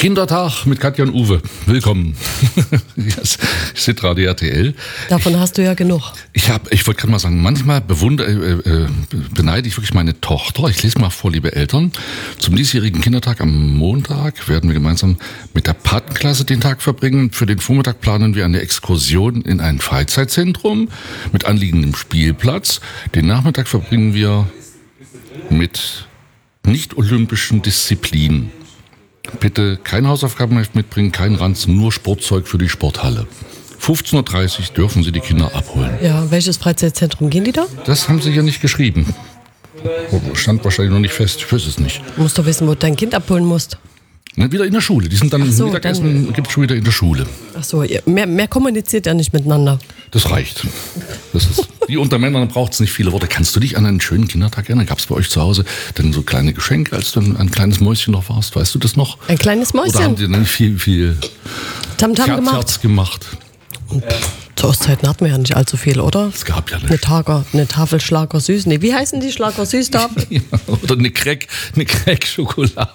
Kindertag mit Katja und Uwe. Willkommen. Hitradio RTL. Davon hast du ja genug. Ich wollte gerade mal sagen, manchmal beneide ich wirklich meine Tochter. Ich lese mal vor, liebe Eltern. Zum diesjährigen Kindertag am Montag werden wir gemeinsam mit der Patenklasse den Tag verbringen. Für den Vormittag planen wir eine Exkursion in ein Freizeitzentrum mit anliegendem Spielplatz. Den Nachmittag verbringen wir mit nicht-olympischen Disziplinen. Bitte kein Hausaufgabenheft mitbringen, kein Ranzen, nur Sportzeug für die Sporthalle. 15.30 Uhr dürfen Sie die Kinder abholen. Ja, welches Freizeitzentrum gehen die da? Das haben Sie ja nicht geschrieben. Stand wahrscheinlich noch nicht fest, ich weiß es nicht. Du musst doch wissen, wo du dein Kind abholen musst. Na, wieder in der Schule. Die sind dann im Mittagessen, gibt es schon wieder in der Schule. Ach so, mehr kommuniziert ja nicht miteinander. Das reicht. Das ist, wie unter Männern braucht es nicht viele Worte. Kannst du dich an einen schönen Kindertag erinnern? Gab es bei euch zu Hause denn so kleine Geschenke, als du ein kleines Mäuschen noch warst? Weißt du das noch? Ein kleines Mäuschen? Oder haben die dann nicht viel Tamtam gemacht? Zu Ostzeiten hatten wir ja nicht allzu viel, oder? Es gab ja nicht. Eine Tafel Schlager süß. Nee, wie heißen die Schlager süß Tafel? Ja, oder eine Crack-Schokolade.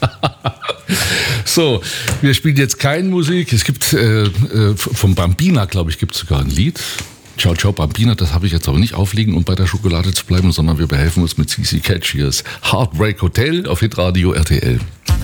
So, wir spielen jetzt keine Musik. Es gibt vom Bambina, glaube ich, gibt es sogar ein Lied. Ciao, ciao, Bambina. Das habe ich jetzt aber nicht aufliegen, um bei der Schokolade zu bleiben, sondern wir behelfen uns mit CC Catch. Hier ist Heartbreak Hotel auf Hitradio RTL.